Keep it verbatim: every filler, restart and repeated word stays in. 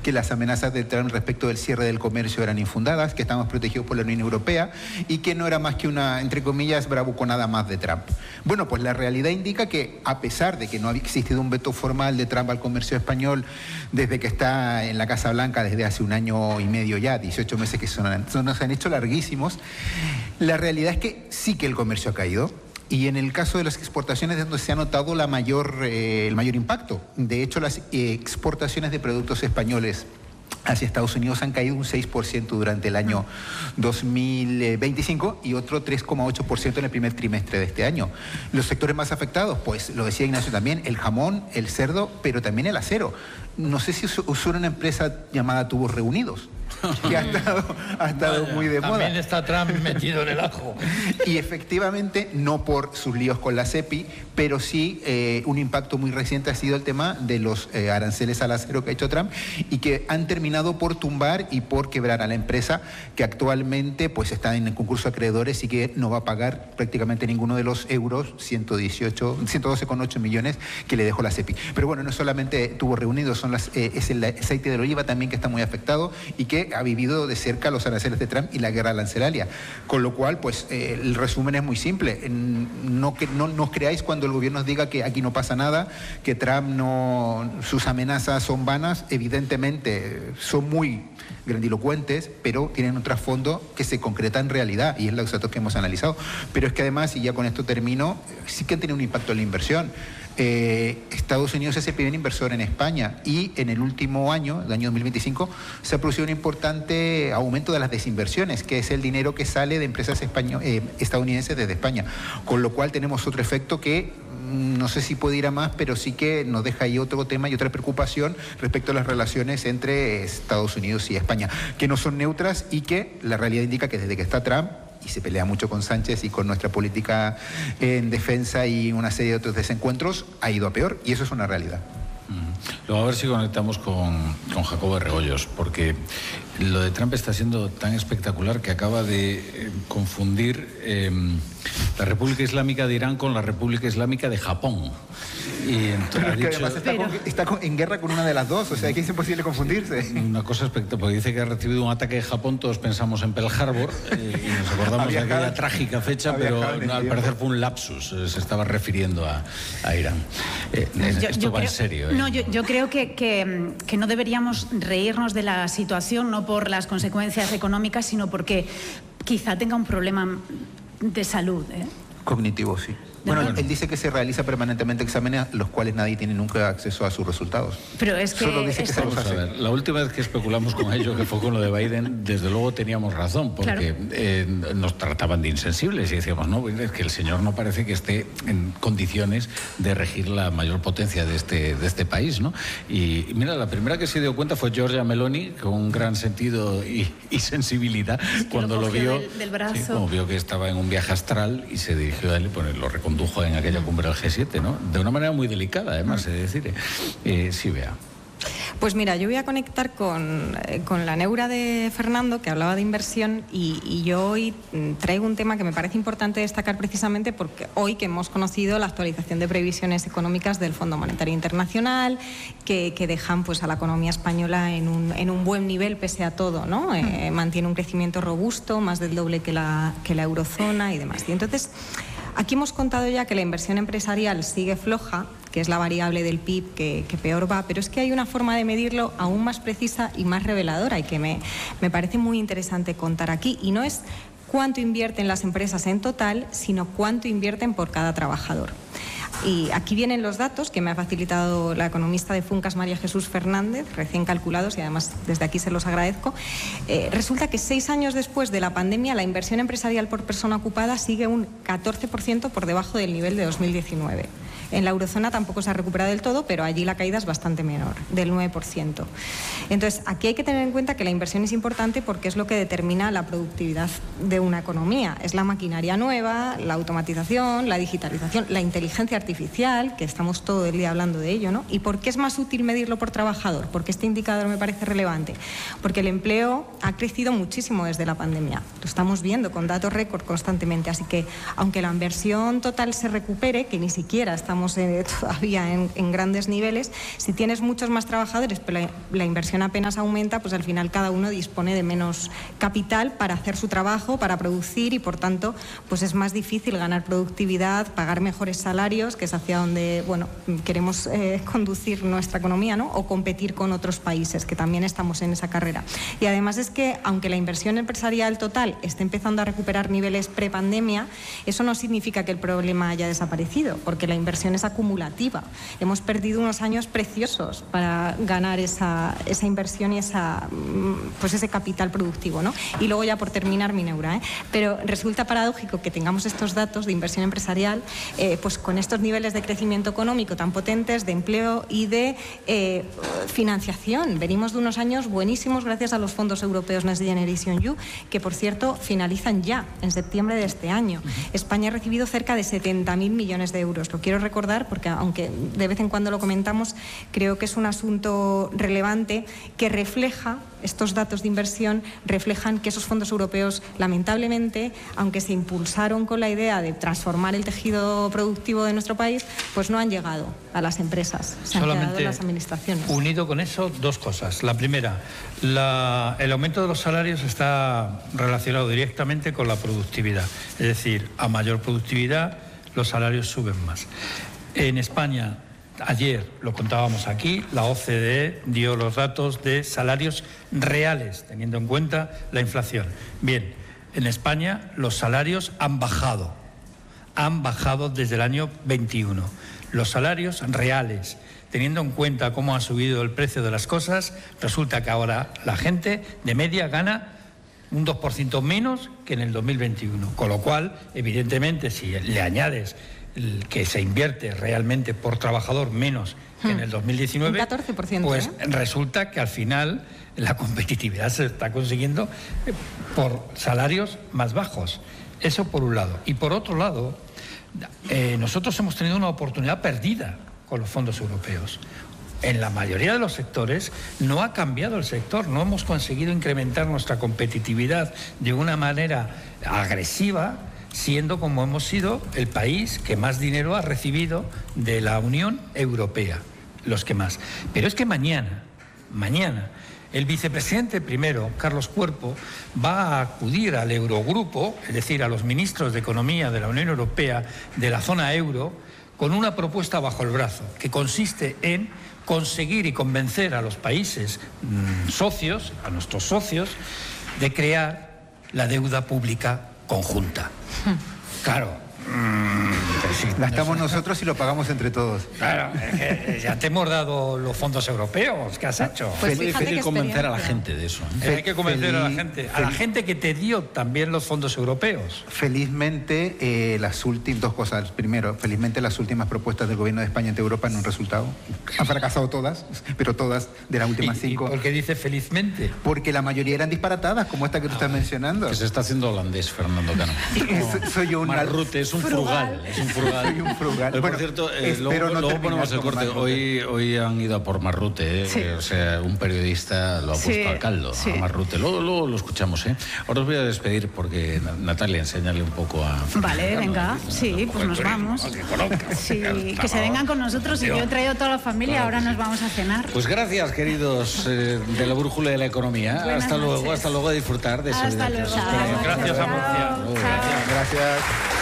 que las amenazas de Trump respecto del cierre del comercio eran infundadas, que estamos protegidos por la Unión Europea y que no era más que una, entre comillas, bravuconada más de Trump. Bueno, pues la realidad indica que, a pesar de que no ha existido un veto formal de Trump al comercio español desde que está en la Casa Blanca desde hace un año y medio ya, dieciocho meses que son, son, nos han hecho larguísimos, la realidad es que sí que el comercio ha caído. Y en el caso de las exportaciones es donde se ha notado la mayor, eh, el mayor impacto. De hecho, las eh, exportaciones de productos españoles hacia Estados Unidos han caído un seis por ciento durante el año dos mil veinticinco y otro tres coma ocho por ciento en el primer trimestre de este año. Los sectores más afectados, pues lo decía Ignacio también, el jamón, el cerdo, pero también el acero. No sé si usó una empresa llamada Tubos Reunidos, que ha estado, ha estado Vaya, muy de moda. También está Trump metido en el ajo. Y efectivamente, no por sus líos con la CEPI, pero sí eh, un impacto muy reciente ha sido el tema de los eh, aranceles al acero que ha hecho Trump y que han terminado por tumbar y por quebrar a la empresa que actualmente pues está en el concurso de acreedores y que no va a pagar prácticamente ninguno de los euros, ciento dieciocho, ciento doce coma ocho millones que le dejó la CEPI. Pero bueno, no solamente Tubos Reunidos, son las, eh, es el aceite de oliva también que está muy afectado y que ha vivido de cerca los aranceles de Trump y la guerra arancelaria. Con lo cual, pues eh, el resumen es muy simple. No, que, no, no os creáis cuando el gobierno os diga que aquí no pasa nada, que Trump no, sus amenazas son vanas. Evidentemente son muy grandilocuentes, pero tienen un trasfondo que se concreta en realidad y es los datos que hemos analizado. Pero es que además, y ya con esto termino, sí que tiene un impacto en la inversión. Eh, Estados Unidos es el primer inversor en España y en el último año, el año dos mil veinticinco, se ha producido un importante aumento de las desinversiones, que es el dinero que sale de empresas español, eh, estadounidenses desde España, con lo cual tenemos otro efecto que no sé si puede ir a más, pero sí que nos deja ahí otro tema y otra preocupación respecto a las relaciones entre Estados Unidos y España, que no son neutras y que la realidad indica que desde que está Trump, y se pelea mucho con Sánchez y con nuestra política en defensa y una serie de otros desencuentros, ha ido a peor, y eso es una realidad. Luego a ver si conectamos con, con Jacobo de Regoyos, porque lo de Trump está siendo tan espectacular que acaba de eh, confundir eh, la República Islámica de Irán con la República Islámica de Japón. Y entonces ha dicho, además está, con, está con, en guerra con una de las dos, o sea que es imposible confundirse. Una cosa espectacular, porque dice que ha recibido un ataque de Japón, todos pensamos en Pearl Harbor eh, y nos acordamos de aquella trágica fecha, pero no, al parecer fue un lapsus, eh, se estaba refiriendo a, a Irán. Eh, yo, esto yo va creo, en serio. ¿eh? No, yo, yo creo que, que, que no deberíamos reírnos de la situación, no por las consecuencias económicas, sino porque quizá tenga un problema de salud. ¿eh? Cognitivo, sí. Bueno, bueno, él dice que se realiza permanentemente exámenes los cuales nadie tiene nunca acceso a sus resultados. Pero es que... Solo dice que se los hace. A ver, la última vez que especulamos con ello, que fue con lo de Biden, desde luego teníamos razón, porque claro. eh, nos trataban de insensibles y decíamos, no, es que el señor no parece que esté en condiciones de regir la mayor potencia de este, de este país, ¿no? Y, y mira, la primera que se dio cuenta fue Giorgia Meloni, con un gran sentido y, y sensibilidad, es cuando lo, lo vio, del, del brazo. Sí, como vio que estaba en un viaje astral y se dirigió a él y pues, lo recondujo en aquella cumbre del G siete, ¿no? De una manera muy delicada, además, es decir, eh, sí, vea. Pues mira, yo voy a conectar con, eh, con la neura de Fernando, que hablaba de inversión, y, y yo hoy traigo un tema que me parece importante destacar precisamente porque hoy que hemos conocido la actualización de previsiones económicas del Fondo Monetario Internacional, que, que dejan pues, a la economía española en un, en un buen nivel pese a todo, ¿no? Eh, mantiene un crecimiento robusto, más del doble que la, que la eurozona y demás. Y entonces... Aquí hemos contado ya que la inversión empresarial sigue floja, que es la variable del P I B que, que peor va, pero es que hay una forma de medirlo aún más precisa y más reveladora y que me, me parece muy interesante contar aquí. Y no es cuánto invierten las empresas en total, sino cuánto invierten por cada trabajador. Y aquí vienen los datos que me ha facilitado la economista de Funcas, María Jesús Fernández, recién calculados y además desde aquí se los agradezco. Eh, resulta que seis años después de la pandemia la inversión empresarial por persona ocupada sigue un catorce por ciento por debajo del nivel de dos mil diecinueve. En la eurozona tampoco se ha recuperado del todo, pero allí la caída es bastante menor, del nueve por ciento. Entonces, aquí hay que tener en cuenta que la inversión es importante porque es lo que determina la productividad de una economía. Es la maquinaria nueva, la automatización, la digitalización, la inteligencia artificial, que estamos todo el día hablando de ello, ¿no? ¿Y por qué es más útil medirlo por trabajador? Porque este indicador me parece relevante. Porque el empleo ha crecido muchísimo desde la pandemia. Lo estamos viendo con datos récord constantemente. Así que, aunque la inversión total se recupere, que ni siquiera estamos estamos eh, todavía en, en grandes niveles. Si tienes muchos más trabajadores, pero la, la inversión apenas aumenta, pues al final cada uno dispone de menos capital para hacer su trabajo, para producir, y por tanto pues es más difícil ganar productividad, pagar mejores salarios, que es hacia donde bueno, queremos eh, conducir nuestra economía, ¿no? O competir con otros países, que también estamos en esa carrera. Y además es que, aunque la inversión empresarial total esté empezando a recuperar niveles prepandemia, eso no significa que el problema haya desaparecido, porque la inversión es acumulativa. Hemos perdido unos años preciosos para ganar esa, esa inversión y esa, pues ese capital productivo, ¿no? Y luego, ya por terminar mi neura, ¿eh? Pero resulta paradójico que tengamos estos datos de inversión empresarial eh, pues con estos niveles de crecimiento económico tan potentes, de empleo y de eh, financiación. Venimos de unos años buenísimos gracias a los fondos europeos Next Generation E U, que por cierto finalizan ya en septiembre de este año. Uh-huh. España ha recibido cerca de setenta mil millones de euros. Lo quiero recordar porque, aunque de vez en cuando lo comentamos, creo que es un asunto relevante que refleja, estos datos de inversión reflejan que esos fondos europeos, lamentablemente, aunque se impulsaron con la idea de transformar el tejido productivo de nuestro país, pues no han llegado a las empresas, se han quedado en las administraciones. Unido con eso, dos cosas. La primera, la, el aumento de los salarios está relacionado directamente con la productividad. Es decir, a mayor productividad, los salarios suben más. En España, ayer lo contábamos aquí, la O C D E dio los datos de salarios reales, teniendo en cuenta la inflación. Bien, en España los salarios han bajado, han bajado desde el año veintiuno. Los salarios reales, teniendo en cuenta cómo ha subido el precio de las cosas, resulta que ahora la gente de media gana un dos por ciento menos que en el dos mil veintiuno. Con lo cual, evidentemente, si le añades que se invierte realmente por trabajador menos que en el dos mil diecinueve, un catorce por ciento, pues ¿eh? Resulta que al final la competitividad se está consiguiendo por salarios más bajos. Eso por un lado. Y por otro lado, eh, nosotros hemos tenido una oportunidad perdida con los fondos europeos. En la mayoría de los sectores no ha cambiado el sector, no hemos conseguido incrementar nuestra competitividad de una manera agresiva, siendo como hemos sido el país que más dinero ha recibido de la Unión Europea, los que más. Pero es que mañana, mañana, el vicepresidente primero, Carlos Cuerpo, va a acudir al Eurogrupo, es decir, a los ministros de Economía de la Unión Europea de la zona euro, con una propuesta bajo el brazo, que consiste en conseguir y convencer a los países mmm, socios, a nuestros socios, de crear la deuda pública conjunta. Claro. Mmm, sí, gastamos nosotros y lo pagamos entre todos. Claro, eh, ya te hemos dado los fondos europeos. ¿Qué has hecho? Pues es difícil convencer a la gente de eso, ¿eh? Eh, hay que convencer Feliz, a la gente. A la gente que te dio también los fondos europeos. Felizmente, eh, las últimas dos cosas. Primero, felizmente las últimas propuestas del gobierno de España ante Europa no han resultado. Han fracasado todas, pero todas de las últimas ¿Y, cinco. ¿Y por qué dice felizmente? Porque la mayoría eran disparatadas, como esta que tú ah, estás mencionando. Que se está haciendo holandés, Fernando Cano. No. Soy un Marrute, es un frugal. frugal. Es un frugal. Soy un frugal. Pero, bueno, por cierto, eh, luego, no luego ponemos el corte. Hoy, hoy han ido a por Marrute, ¿eh? Sí. O sea, un periodista lo ha puesto sí, al caldo, sí. a Marrute. Luego, luego lo escuchamos, ¿eh? Ahora os voy a despedir porque Natalia, enséñale un poco a... Vale, Cano, venga, ¿no? Sí, pues nos vamos. Sí, que se vengan con nosotros. Y yo he traído a toda la familia, ahora nos vamos a cenar. Pues gracias, queridos eh, de la Brújula de la Economía. Buenas hasta noches. luego, hasta luego a disfrutar de ese... Hasta luego. Gracias a Murcia. Gracias.